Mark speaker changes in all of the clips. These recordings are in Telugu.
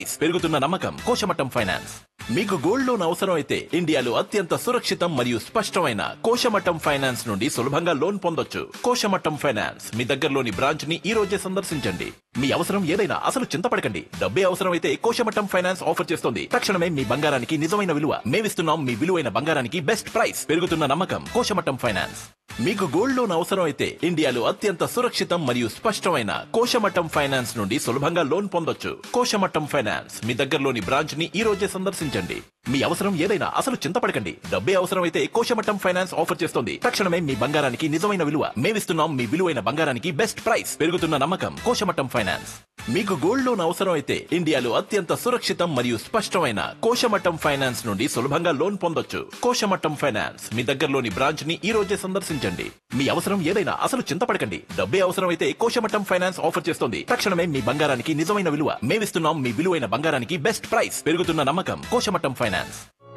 Speaker 1: పెరుగుతున్న నమ్మకం కోశమట్టం ఫైనాన్స్. మీకు గోల్డ్ లోన్ అవసరం అయితే ఇండియాలో అత్యంత సురక్షితం మరియు స్పష్టమైన కోశమట్టం ఫైనాన్స్ నుండి సులభంగా లోన్ పొందొచ్చు. కోశమట్టం ఫైనాన్స్ మీ దగ్గరలోని బ్రాంచ్ ని ఈ రోజే సందర్శించండి. మీ అవసరం ఏదైనా అసలు చింతపడకండి. డబ్బే అవసరం అయితే కోశమట్టం ఫైనాన్స్ ఆఫర్ చేస్తుంది. తక్షణమే మీ బంగారానికి నిజమైన విలువ. మేమిస్తున్నాం మీ విలువైన బంగారానికి బెస్ట్ ప్రైస్. పెరుగుతున్న నమ్మకం కోశమట్టం ఫైనాన్స్. మీకు గోల్డ్ లోన్ అవసరం అయితే ఇండియాలో అత్యంత సురక్షితం మరియు స్పష్టమైన కోశమట్టం ఫైనాన్స్ నుండి సులభంగా లోన్ పొందొచ్చు. కోశమట్టం ఫైనాన్స్ మీ దగ్గరలోని బ్రాంచ్ ని ఈ రోజే సందర్శించండి. మీ అవసరం ఏదైనా అసలు చింతపడకండి. డబ్బే అవసరం అయితే కోశమట్టం ఫైనాన్స్ ఆఫర్ చేస్తుంది. తక్షణమే మీ బంగారానికి నిజమైన విలువ. మేమిస్తున్నాం మీ విలువైన బంగారానికి బెస్ట్ ప్రైస్. పెరుగుతున్న నమ్మకం కోశమట్టం ఫైనాన్స్. మీకు గోల్డ్ లోన్ అవసరం అయితే ఇండియాలో అత్యంత సురక్షితం మరియు స్పష్టమైన కోశమట్టం ఫైనాన్స్ నుండి సులభంగా లోన్ పొందొచ్చు. కోశమట్టం ఫైనాన్స్ మీ దగ్గరలోని బ్రాంచ్ ని ఈ రోజే సందర్శించండి. మీ అవసరం ఏదైనా అసలు చింతపడకండి. డబ్బే అవసరం అయితే కోశమట్టం ఫైనాన్స్ ఆఫర్ చేస్తుంది. తక్షణమే మీ బంగారానికి నిజమైన విలువ. మేమిస్తున్నాం మీ విలువైన బంగారానికి బెస్ట్ ప్రైస్. పెరుగుతున్న నమ్మకం కోశమట్టం ఫైనాన్స్.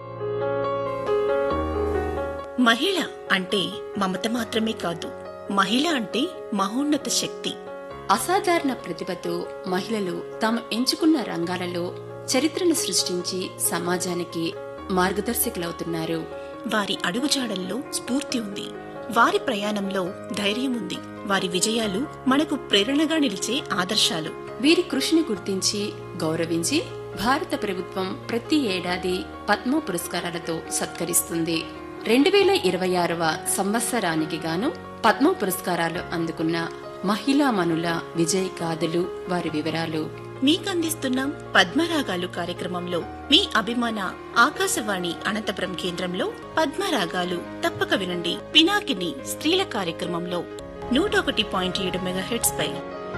Speaker 2: మహిళ అంటే మమత మాత్రమే కాదు, మహిళ అంటే మహోన్నత శక్తి.
Speaker 3: అసాధారణ ప్రతిభతో మహిళలు తాము ఎంచుకున్న రంగాలలో చరిత్రను సృష్టించి సమాజానికి మార్గదర్శకులవుతున్నారు.
Speaker 2: వారి అడుగుజాడల్లో స్ఫూర్తి ఉంది, వారి ప్రయాణంలో ధైర్యం ఉంది, వారి విజయాలు మనకు ప్రేరణగా నిలిచే ఆదర్శాలు.
Speaker 3: వీరి కృషిని గుర్తించి గౌరవించి భారత ప్రభుత్వం ప్రతి ఏడాది పద్మ పురస్కారాలతో సత్కరిస్తుంది. 2026వ సంవత్సరానికి గాను పద్మ పురస్కారాలు అందుకున్న మహిళామణుల విజయ్ గాథలు, వారి వివరాలు
Speaker 2: మీకందిస్తున్నాం పద్మరాగాలు కార్యక్రమంలో. మీ అభిమాన ఆకాశవాణి అనంతపురం కేంద్రంలో పద్మరాగాలు తప్పక వినండి. పినాకిని స్త్రీల కార్యక్రమంలో 101.7 మెగాహెర్ట్జ్ పై.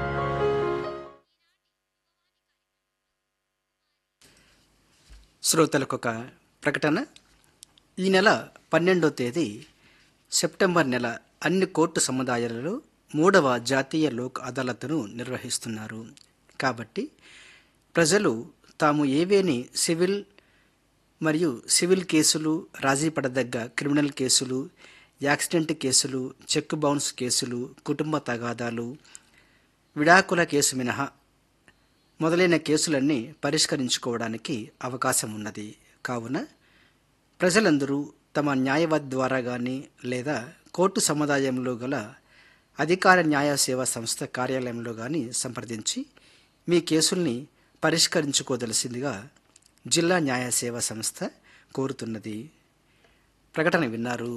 Speaker 4: శ్రోతలకు ఒక ప్రకటన. ఈ నెల 12వ తేదీ సెప్టెంబర్ నెల అన్ని కోర్టు సముదాయాలలో 3వ జాతీయ లోక్ అదాలత్ను నిర్వహిస్తున్నారు. కాబట్టి ప్రజలు తాము ఏవేని సివిల్ మరియు సివిల్ కేసులు, రాజీ పడదగ్గ క్రిమినల్ కేసులు, యాక్సిడెంట్ కేసులు, చెక్ బౌన్స్ కేసులు, కుటుంబ తగాదాలు, విడాకుల కేసు మినహా మొదలైన కేసులన్నీ పరిష్కరించుకోవడానికి అవకాశం ఉన్నది. కావున ప్రజలందరూ తమ న్యాయవాది ద్వారా కానీ లేదా కోర్టు సముదాయంలో గల అధికార న్యాయ సేవా సంస్థ కార్యాలయంలో కానీ సంప్రదించి మీ కేసుల్ని పరిష్కరించుకోదలసిందిగా జిల్లా న్యాయ సేవా సంస్థ కోరుతున్నది. ప్రకటన విన్నారు.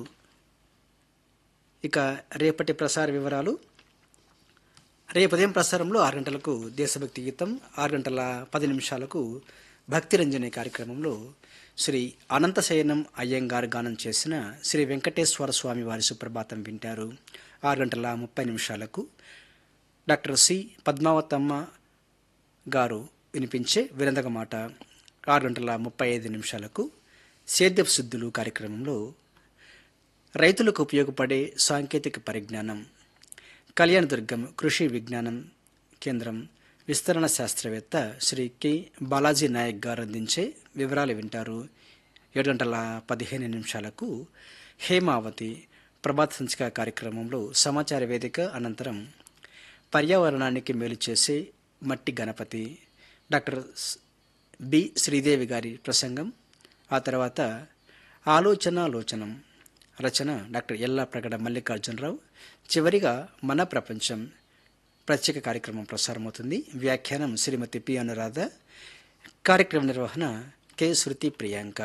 Speaker 4: ఇక రేపటి ప్రసార వివరాలు. రేపు ఉదయం ప్రసారంలో 6 గంటలకు దేశభక్తి గీతం, 6 గంటల 10 నిమిషాలకు భక్తి రంజని కార్యక్రమంలో శ్రీ అనంతశయనం అయ్యంగార్ గానం చేసిన శ్రీ వెంకటేశ్వర స్వామి వారి సుప్రభాతం వింటారు. 6 గంటల 30 నిమిషాలకు డాక్టర్ సి పద్మావతమ్మ గారు వినిపించే విరందగ మాట. 6 గంటల 35 నిమిషాలకు సేద్యపు శుద్ధులు కార్యక్రమంలో రైతులకు ఉపయోగపడే సాంకేతిక పరిజ్ఞానం, కళ్యాణదుర్గం కృషి విజ్ఞానం కేంద్రం విస్తరణ శాస్త్రవేత్త శ్రీ కె బాలాజీ నాయక్ గారు అందించే వివరాలు వింటారు. 7 గంటల 15 నిమిషాలకు హేమావతి ప్రభాత సంచిక కార్యక్రమంలో సమాచార వేదిక అనంతరం పర్యావరణానికి మేలు చేసే మట్టి గణపతి డాక్టర్ బి శ్రీదేవి గారి ప్రసంగం. ఆ తర్వాత ఆలోచనాలోచనం రచన డాక్టర్ ఎల్లా ప్రగడ మల్లికార్జునరావు. చివరిగా మన ప్రపంచం ప్రత్యేక కార్యక్రమం ప్రసారమవుతుంది. వ్యాఖ్యానం శ్రీమతి పి అనురాధ. కార్యక్రమ నిర్వహణ కె శృతి ప్రియాంక.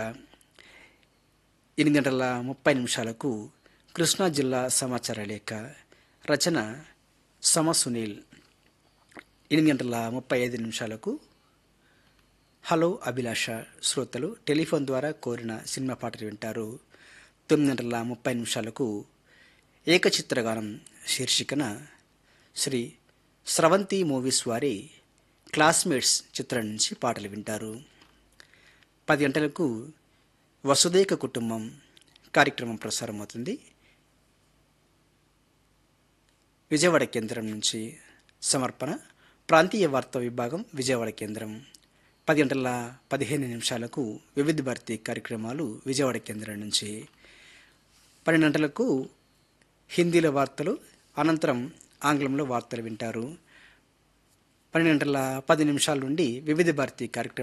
Speaker 4: 8 గంటల 30 నిమిషాలకు కృష్ణా జిల్లా సమాచార లేఖ రచన సమ సునీల్. 8 గంటల 35 నిమిషాలకు హలో అభిలాష శ్రోతలు టెలిఫోన్ ద్వారా కోరిన సినిమా పాటలు వింటారు. 9 గంటల 30 నిమిషాలకు ఏకచిత్రగానం శీర్షికన శ్రీ స్రవంతి మూవీస్ వారి క్లాస్మేట్స్ చిత్రం నుంచి పాటలు వింటారు. 10 గంటలకు వసుదైక కుటుంబం కార్యక్రమం ప్రసారం అవుతుంది. విజయవాడ కేంద్రం నుంచి సమర్పణ ప్రాంతీయ వార్తా విభాగం విజయవాడ కేంద్రం. 10 గంటల 15 నిమిషాలకు వివిధ భారతి కార్యక్రమాలు విజయవాడ కేంద్రం నుంచి. 12 గంటలకు హిందీలో వార్తలు, అనంతరం ఆంగ్లంలో వార్తలు వింటారు. 12:10 నుండి వివిధ భారతి కార్యక్రమం